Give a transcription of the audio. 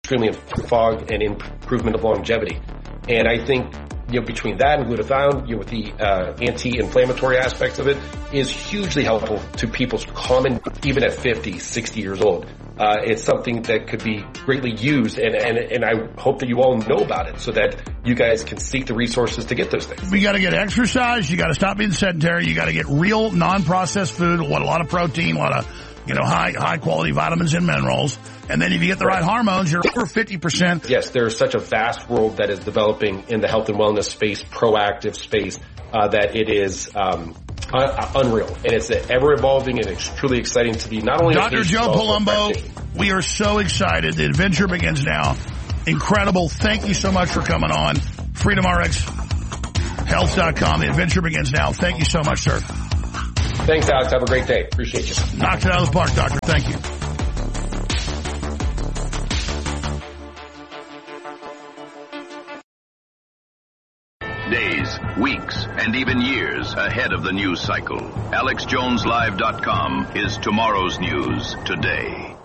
extremely fog and improvement of longevity. And I think, between that and glutathione, with the anti-inflammatory aspects of it, is hugely helpful to people's common, even at 50, 60 years old. It's something that could be greatly used, and I hope that you all know about it so that you guys can seek the resources to get those things. We got to get exercise. You got to stop being sedentary. You got to get real non-processed food, a lot of protein, a lot of, high quality vitamins and minerals. And then if you get the right hormones, you're over 50%. Yes, there's such a vast world that is developing in the health and wellness space, proactive space, that it is unreal. And it's ever evolving, and it's truly exciting to be not only Dr. Joe Palumbo, we are so excited. The adventure begins now. Incredible. Thank you so much for coming on. FreedomRxHealth.com. The adventure begins now. Thank you so much, sir. Thanks, Alex. Have a great day. Appreciate you. Knocked it out of the park, doctor. Thank you. Days, weeks, and even years ahead of the news cycle. AlexJonesLive.com is tomorrow's news today.